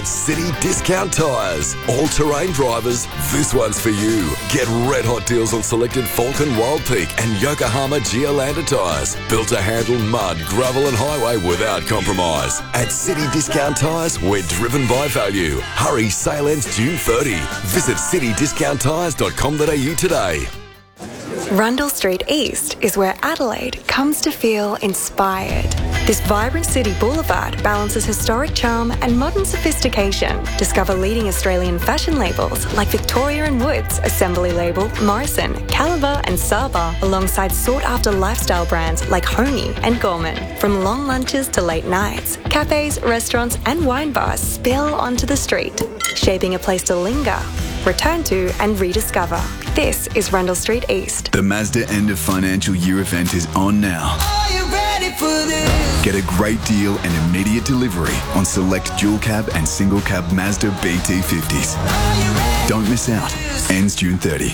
City Discount Tyres. All-terrain drivers, this one's for you. Get red hot deals on selected Falcon, Wild Peak and Yokohama Geolandar tyres. Built to handle mud, gravel and highway without compromise. At City Discount Tyres, we're driven by value. Hurry, sale ends June 30. Visit citydiscounttyres.com.au today. Rundle Street East is where Adelaide comes to feel inspired. This vibrant city boulevard balances historic charm and modern sophistication. Discover leading Australian fashion labels like Victoria & Woods, Assembly Label, Morrison, Caliber and Saba, alongside sought-after lifestyle brands like Honey and Gorman. From long lunches to late nights, cafes, restaurants and wine bars spill onto the street, shaping a place to linger, return to and rediscover. This is Rundle Street East. The Mazda end of financial year event is on now. Are you ready for this? Get a great deal and immediate delivery on select dual cab and single cab Mazda BT50s. Don't miss out. Ends June 30.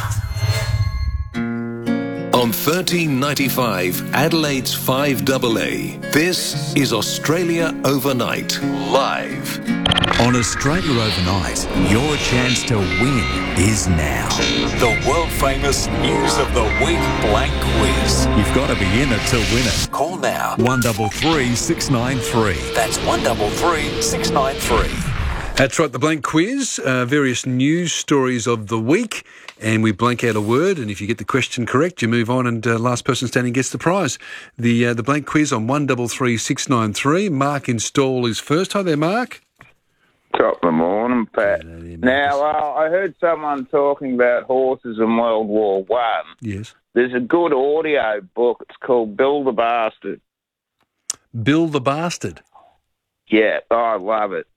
On 1395 Adelaide's 5AA, this is Australia Overnight, live. On Australia Overnight, your chance to win is now. The world-famous News of the Week blank quiz. You've got to be in it to win it. Call now. 133 693. That's 133 693. That's right, the blank quiz, various news stories of the week, and we blank out a word, and if you get the question correct, you move on, and last person standing gets the prize. The blank quiz on 133 693. Mark in Stawell is first. Hi there, Mark. Top of the morning, Pat. Now, I heard someone talking about horses in World War One. Yes. There's a good audio book. It's called Bill the Bastard. Bill the Bastard? Yeah, I love it.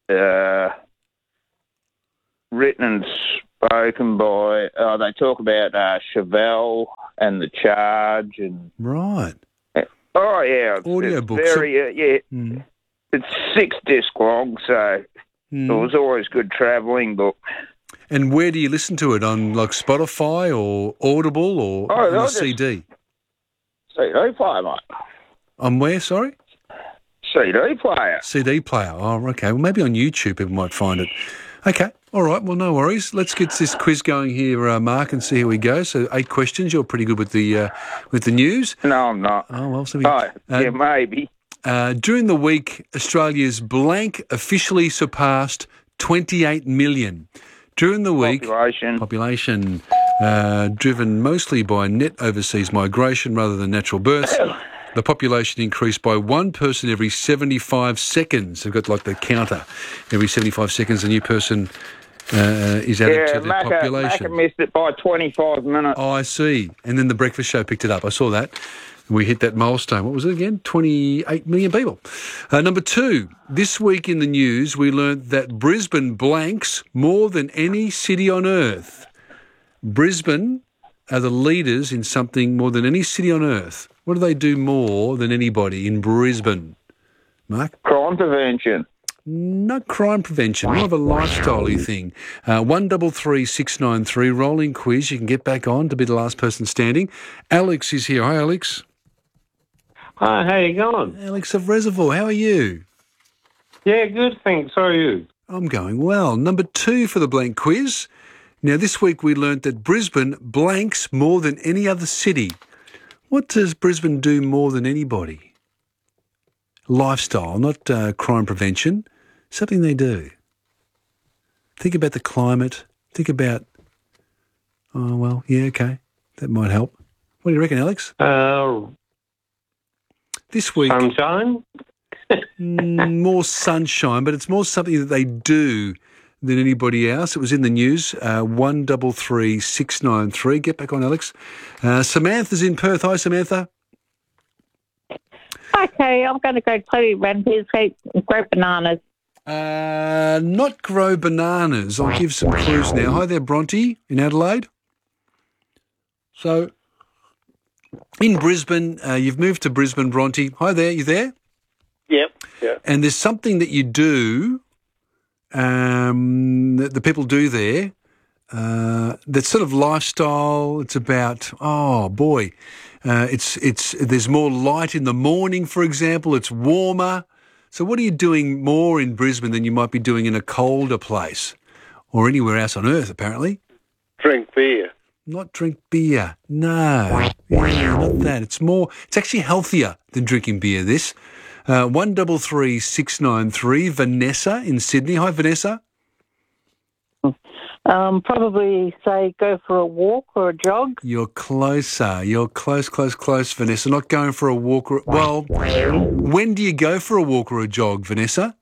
Written and spoken by, they talk about Chevelle and the Charge. And right. Oh, yeah. Audio it's book. Very, It's 6 disc long, so it was always good travelling book. And where do you listen to it? On like Spotify or Audible or on a CD? CD player, mate. On where, sorry? CD player. CD player. Oh, okay. Well, maybe on YouTube people might find it. Okay. All right. Well, no worries. Let's get this quiz going here, Mark, and see how we go. So 8 questions. You're pretty good with the news. No, I'm not. Oh, well. So yeah, maybe. During the week, Australia's blank officially surpassed 28 million. During the week, population driven mostly by net overseas migration rather than natural births. The population increased by 1 person every 75 seconds. They've got like the counter. Every 75 seconds, a new person is added to the population. Macca missed it by 25 minutes. Oh, I see. And then the breakfast show picked it up. I saw that. We hit that milestone. What was it again? 28 million people. Number 2, this week in the news, we learnt that Brisbane blanks more than any city on earth. Brisbane are the leaders in something more than any city on earth. What do they do more than anybody in Brisbane? Mark? Crime prevention. Not crime prevention, more of a lifestyle-y thing. 133 693, rolling quiz. You can get back on to be the last person standing. Alex is here. Hi, Alex. Hi, how you going? Alex of Reservoir, how are you? Yeah, good, thanks. How are you? I'm going well. Number 2 for the blank quiz. Now, this week we learnt that Brisbane blanks more than any other city. What does Brisbane do more than anybody? Lifestyle, not crime prevention. Something they do. Think about the climate. Think about, oh, well, yeah, okay. That might help. What do you reckon, Alex? This week... Sunshine? More sunshine, but it's more something that they do than anybody else. It was in the news. 133 693. Get back on, Alex. Samantha's in Perth. Hi, Samantha. Okay, I'm going to go to Ramsey's, grow bananas. Not grow bananas. I'll give some clues now. Hi there, Bronte in Adelaide. So, in Brisbane, you've moved to Brisbane, Bronte. Hi there, you there? Yep. And there's something that you do, that the people do there, that's sort of lifestyle. It's about, there's more light in the morning, for example. It's warmer. So what are you doing more in Brisbane than you might be doing in a colder place or anywhere else on Earth, apparently? Drink beer. Not drink beer. No. Yeah, not that. It's actually healthier than drinking beer, this. 133693, Vanessa in Sydney. Hi, Vanessa. Probably say go for a walk or a jog. You're closer. You're close, Vanessa. Not going for a walk. Well, when do you go for a walk or a jog, Vanessa?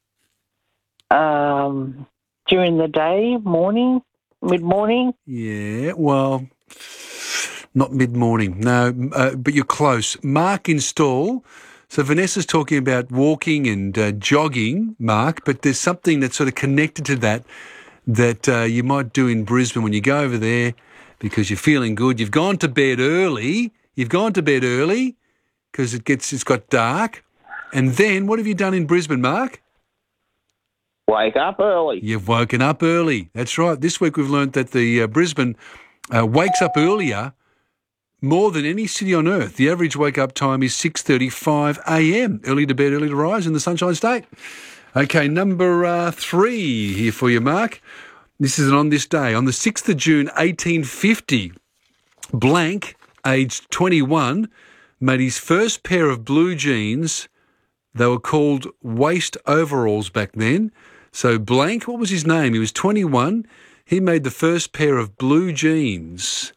During the day, morning, mid-morning. Yeah, well, not mid-morning. No, but you're close. Mark in Stawell. So Vanessa's talking about walking and jogging, Mark, but there's something that's sort of connected to that you might do in Brisbane when you go over there because you're feeling good. You've gone to bed early. Because it's got dark. And then what have you done in Brisbane, Mark? Wake up early. You've woken up early. That's right. This week we've learnt that the Brisbane wakes up earlier more than any city on earth. The average wake-up time is 6:35 a.m. Early to bed, early to rise in the Sunshine State. Okay, number 3 here for you, Mark. This is on this day. On the 6th of June, 1850, Blank, aged 21, made his first pair of blue jeans. They were called waist overalls back then. So Blank, what was his name? He was 21. He made the first pair of blue jeans.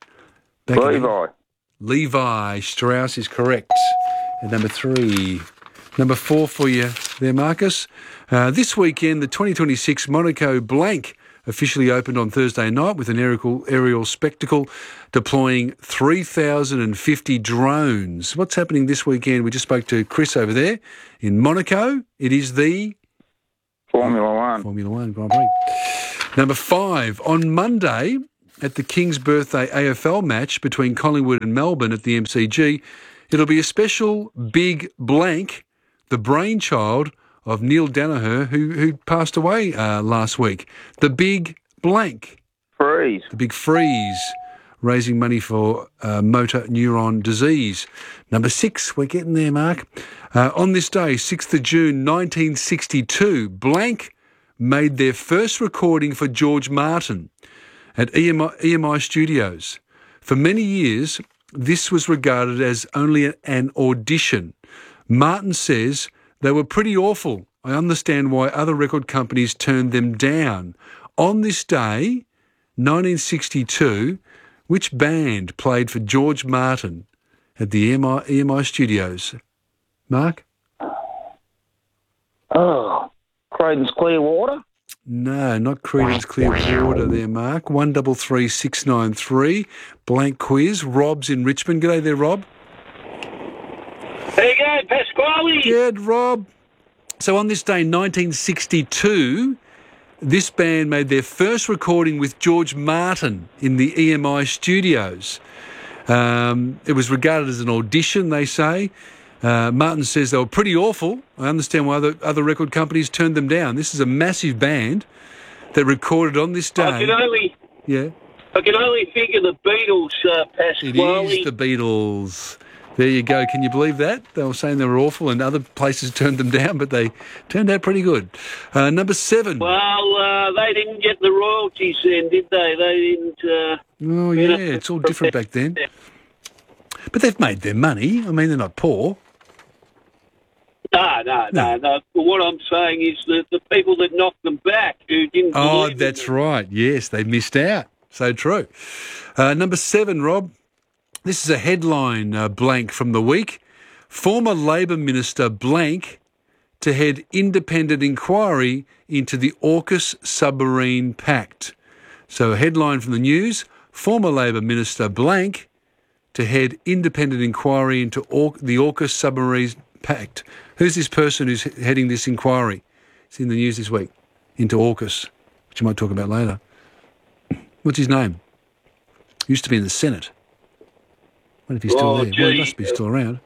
Levi Strauss is correct. And number 3. Number 4 for you there, Marcus. This weekend, the 2026 Monaco Blank officially opened on Thursday night with an aerial spectacle deploying 3,050 drones. What's happening this weekend? We just spoke to Chris over there in Monaco. It is the Formula One Grand Prix. Number 5, on Monday at the King's Birthday AFL match between Collingwood and Melbourne at the MCG, it'll be a special big blank, the brainchild of Neil Danaher, who passed away last week. The big blank. Freeze. The big freeze, raising money for motor neuron disease. Number 6, we're getting there, Mark. On this day, 6th of June, 1962, Blank made their first recording for George Martin at EMI Studios. For many years, this was regarded as only an audition. Martin says they were pretty awful. I understand why other record companies turned them down. On this day, 1962, which band played for George Martin at the EMI Studios? Mark? Oh, Creedence Clearwater? No, not Creedence Clearwater there, Mark. 133693, blank quiz. Rob's in Richmond. G'day there, Rob. There you go, Pasquale. Good, Rob. So on this day, 1962, this band made their first recording with George Martin in the EMI Studios. It was regarded as an audition, they say. Martin says they were pretty awful. I understand why other record companies turned them down. This is a massive band that recorded on this day. I can only figure the Beatles, Pasquale. It is the Beatles. There you go. Can you believe that? They were saying they were awful and other places turned them down, but they turned out pretty good. Number 7. Well, they didn't get the royalties then, did they? They didn't... oh, yeah, it's all different back then. But they've made their money. I mean, they're not poor. No. What I'm saying is that the people that knocked them back who didn't... Oh, that's right. Yes, they missed out. So true. Number 7, Rob. This is a headline blank from the week. Former Labor Minister blank to head independent inquiry into the AUKUS submarine pact. So a headline from the news. Former Labor Minister blank to head independent inquiry into the AUKUS submarine pact. Who's this person who's heading this inquiry? It's in the news this week. Into AUKUS, which I might talk about later. What's his name? Used to be in the Senate. What if he's still there? Well, he must be still around.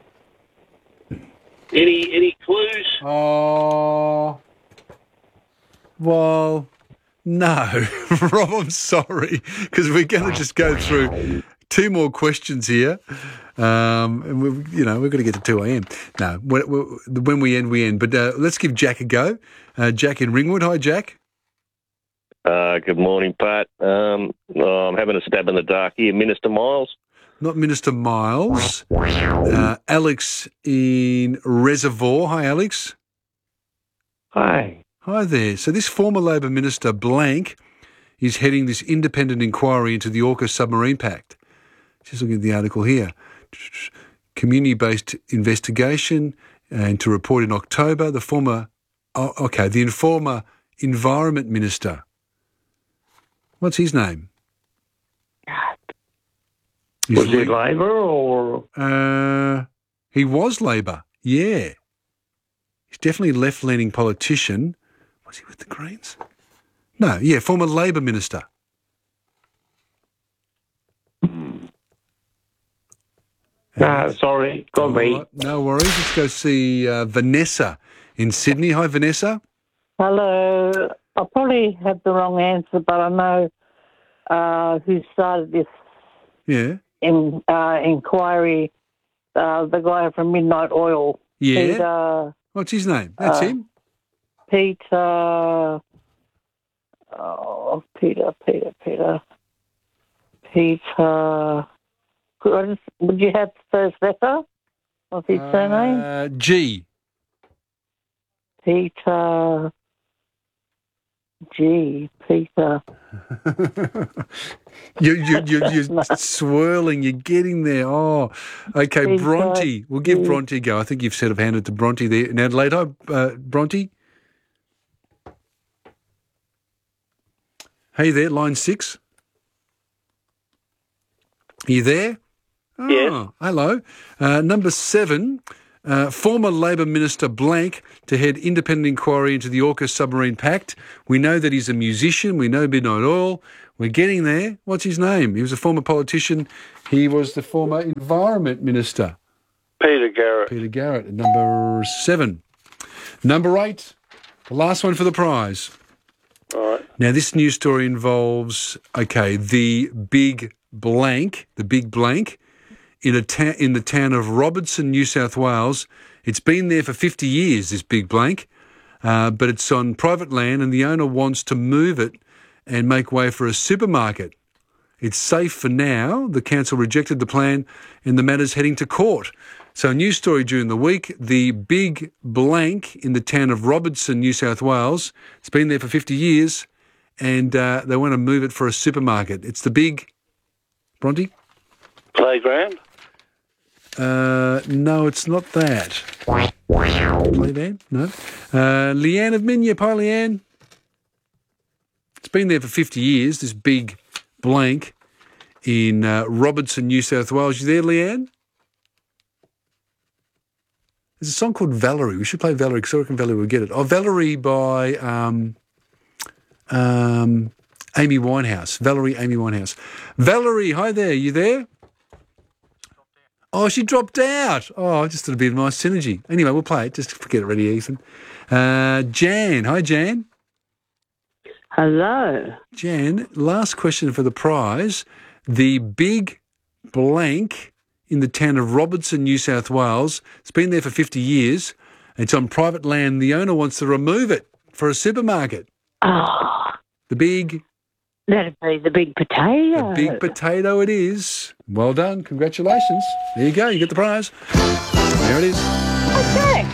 Any clues? Oh, well, no. Rob, I'm sorry, because we're going to just go through 2 more questions here. And we've got to get to 2 a.m. No, when we end, we end. But let's give Jack a go. Jack in Ringwood. Hi, Jack. Good morning, Pat. I'm having a stab in the dark here. Minister Miles? Not Minister Miles. Alex in Reservoir. Hi, Alex. Hi. Hi there. So this former Labor Minister, blank, is heading this independent inquiry into the AUKUS submarine pact. Just looking at the article here. Community-based investigation into report in October. The former Environment Minister. What's his name? Was he Labor or? He was Labor, yeah. He's definitely a left-leaning politician. Was he with the Greens? No, yeah, former Labor Minister. Sorry, got me. No worries. Let's go see Vanessa in Sydney. Hi, Vanessa. Hello. I probably have the wrong answer, but I know who started this inquiry, the guy from Midnight Oil. Yeah. Peter, what's his name? That's him. Peter. Would you have the first letter of his surname? G. Peter. You're swirling. You're getting there. Oh, okay. Peter, Bronte. We'll give Bronte a go. I think you've sort of handed to Bronte there in Adelaide. Hi, Bronte. Hey there, line 6. Are you there? Oh, yes. Hello. Number 7, former Labor Minister blank to head independent inquiry into the AUKUS submarine pact. We know that he's a musician. We know Midnight Oil. We're getting there. What's his name? He was a former politician. He was the former Environment Minister. Peter Garrett. Peter Garrett, number 7. Number 8, the last one for the prize. All right. Now, this news story involves, the big blank in the town of Robertson, New South Wales. It's been there for 50 years, this big blank, but it's on private land and the owner wants to move it and make way for a supermarket. It's safe for now. The council rejected the plan and the matter's heading to court. So a news story during the week, the big blank in the town of Robertson, New South Wales. It's been there for 50 years and they want to move it for a supermarket. It's the big... Bronte? Playground? No, it's not that. Playground? No. Leanne of Minyip. Hi, Leanne. It's been there for 50 years, this big blank in Robertson, New South Wales. You there, Leanne? There's a song called Valerie. We should play Valerie because I reckon Valerie will get it. Oh, Valerie by Amy Winehouse. Valerie, Amy Winehouse. Valerie, hi there. You there? Oh, she dropped out. Oh, I just thought it'd be a nice synergy. Anyway, we'll play it. Just forget it already, Ethan. Jan. Hi, Jan. Hello. Jan, last question for the prize. The big blank in the town of Robertson, New South Wales. It's been there for 50 years. It's on private land. The owner wants to remove it for a supermarket. Oh. The big... That'd be the big potato. The big potato it is. Well done. Congratulations. There you go. You get the prize. There it is. Okay.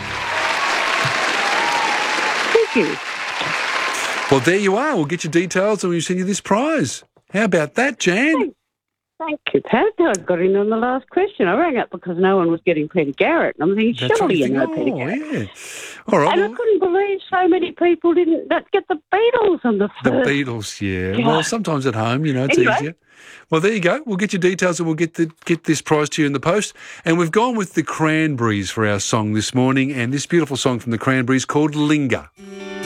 Thank you. Well, there you are. We'll get your details and we'll send you this prize. How about that, Jan? Thank you, Pat. I got in on the last question. I rang up because no one was getting Peter Garrett. And I'm thinking, surely you know Peter Garrett. Yeah. All right. And I couldn't believe so many people didn't get the Beatles on the first. The Beatles, yeah. God. Well, sometimes at home, it's easier. Well, there you go. We'll get your details and we'll get this prize to you in the post. And we've gone with the Cranberries for our song this morning, and this beautiful song from the Cranberries called Linger.